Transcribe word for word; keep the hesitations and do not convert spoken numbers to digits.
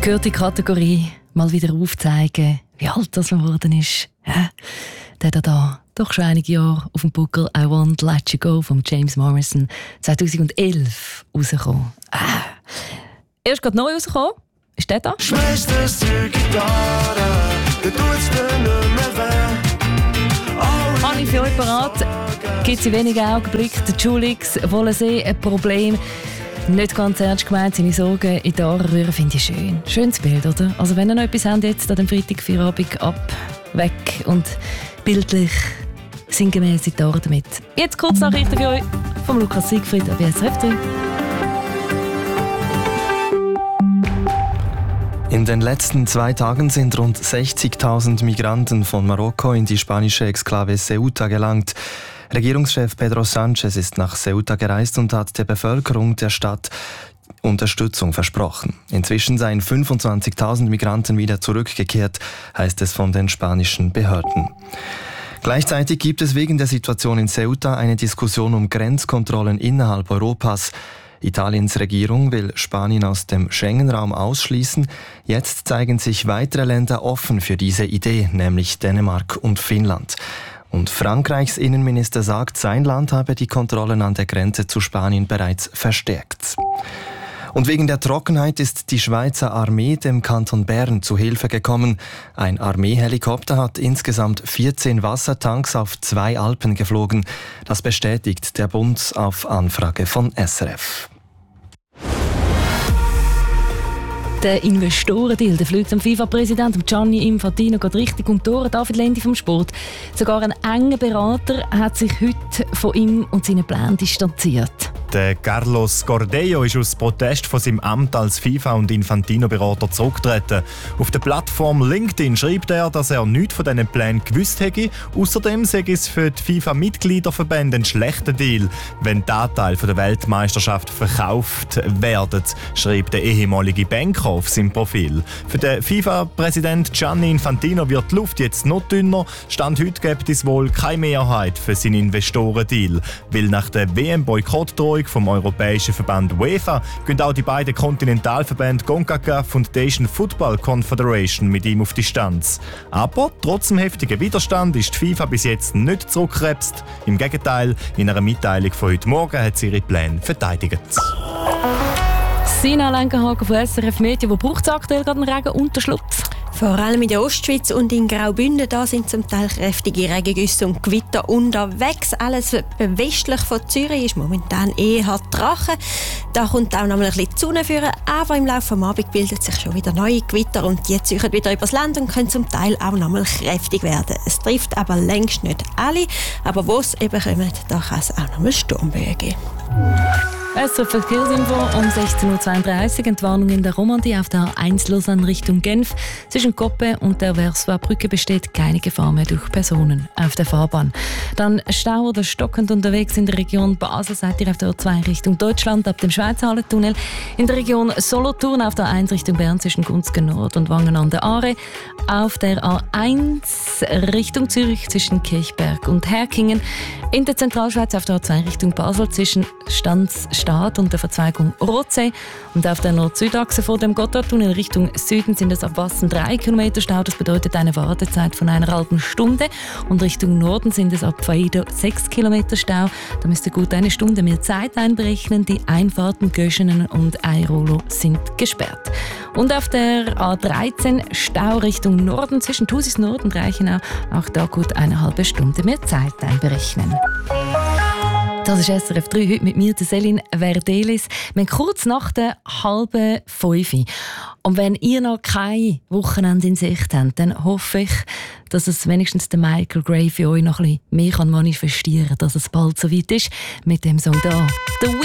gehört die Kategorie mal wieder aufzeigen, wie alt das man geworden ist. Ja, der hat da doch schon einige Jahre auf dem Buckel «I Won't Let You Go» von James Morrison zweitausendelf rausgekommen. Ah. Erst gerade neu rausgekommen. Ist der da? Schmeiß das Zeug in die Aare, dann tut's dir nicht mehr weh. Habe ich für euch parat. Gibt es in wenigen Augenblicken. Die Julix wollen sehen, ein Problem. Nicht ganz ernst gemeint, seine Sorgen in die Aare rühren, finde ich schön. Schönes Bild, oder? Also wenn ihr noch etwas habt, jetzt an dem Freitag für Abend ab, weg und bildlich sinngemäß in die Aare damit. Jetzt kurz Nachrichten für euch vom Lukas Siegfried bei S R F drei. In den letzten zwei Tagen sind rund sechzigtausend Migranten von Marokko in die spanische Exklave Ceuta gelangt. Regierungschef Pedro Sánchez ist nach Ceuta gereist und hat der Bevölkerung der Stadt Unterstützung versprochen. Inzwischen seien fünfundzwanzigtausend Migranten wieder zurückgekehrt, heißt es von den spanischen Behörden. Gleichzeitig gibt es wegen der Situation in Ceuta eine Diskussion um Grenzkontrollen innerhalb Europas. Italiens Regierung will Spanien aus dem Schengen-Raum ausschließen. Jetzt zeigen sich weitere Länder offen für diese Idee, nämlich Dänemark und Finnland. Und Frankreichs Innenminister sagt, sein Land habe die Kontrollen an der Grenze zu Spanien bereits verstärkt. Und wegen der Trockenheit ist die Schweizer Armee dem Kanton Bern zu Hilfe gekommen. Ein Armeehelikopter hat insgesamt vierzehn Wassertanks auf zwei Alpen geflogen. Das bestätigt der Bund auf Anfrage von S R F. Der Investorendeal, der fliegt am FIFA-Präsident Gianni Infantino geht richtig um die Ohren. David Lendi vom Sport. Sogar ein enger Berater hat sich heute von ihm und seinen Plänen distanziert. Der Carlos Cordeiro ist aus Protest von seinem Amt als FIFA- und Infantino-Berater zurückgetreten. Auf der Plattform LinkedIn schreibt er, dass er nichts von diesen Plänen gewusst hätte. Außerdem sei es für die FIFA-Mitgliederverbände ein schlechter Deal, wenn die Anteile der Weltmeisterschaft verkauft werden, schreibt der ehemalige Banker auf seinem Profil. Für den FIFA-Präsident Gianni Infantino wird die Luft jetzt noch dünner. Stand heute gibt es wohl keine Mehrheit für seinen Investorendeal, weil nach der W M-Boykottdrohung vom europäischen Verband UEFA gehen auch die beiden Kontinentalverbände CONCACAF und Asian Football Confederation mit ihm auf Distanz. Aber trotz dem heftigen Widerstand ist die FIFA bis jetzt nicht zurückgekrebst. Im Gegenteil, in einer Mitteilung von heute Morgen hat sie ihre Pläne verteidigt. Sina Lenkenhagen von S R F Medien. Wo braucht es aktuell gerade einen Regenunterschlupf? Vor allem in der Ostschweiz und in Graubünden, da sind zum Teil kräftige Regengüsse und Gewitter unterwegs. Alles westlich von Zürich ist momentan eher trocken. Da kommt auch noch mal ein bisschen die Sonne führen, aber im Laufe des Abends bildet sich schon wieder neue Gewitter und die ziehen wieder übers Land und können zum Teil auch noch mal kräftig werden. Es trifft aber längst nicht alle, aber wo es eben kommt, da kann es auch noch mal Sturmböen geben. S R F Verkehrsinfo um sechzehn Uhr zweiunddreißig. Entwarnung in der Romandie auf der A eins Lausanne Richtung Genf. Zwischen Coppe und der Versoix-Brücke besteht keine Gefahr mehr durch Personen auf der Fahrbahn. Dann Stau oder stockend unterwegs in der Region Basel seid ihr auf der A zwei Richtung Deutschland ab dem Schweizer Hallentunnel. In der Region Solothurn auf der A eins Richtung Bern zwischen Gunzgen Nord und Wangen an der Aare. Auf der A eins Richtung Zürich zwischen Kirchberg und Herkingen. In der Zentralschweiz auf der A zwei Richtung Basel zwischen Stanzstadt und der Verzweigung Rothsee. Und auf der Nord-Süd-Achse vor dem Gotthardtunnel Richtung Süden sind es ab Wassen drei Kilometer Stau. Das bedeutet eine Wartezeit von einer halben Stunde. Und Richtung Norden sind es ab Faido sechs Kilometer Stau. Da müsst ihr gut eine Stunde mehr Zeit einberechnen. Die Einfahrten Göschenen und Airolo sind gesperrt. Und auf der A dreizehn Stau Richtung Norden zwischen Thusis Nord und Reichenau. Auch da gut eine halbe Stunde mehr Zeit einberechnen. Das ist S R F drei, heute mit mir, Céline Verdelis. Wir haben kurz nach der halben fünf. Und wenn ihr noch kein Wochenende in Sicht habt, dann hoffe ich, dass es wenigstens der Michael Gray für euch noch ein bisschen mehr manifestieren kann, dass es bald so weit ist mit dem Song da.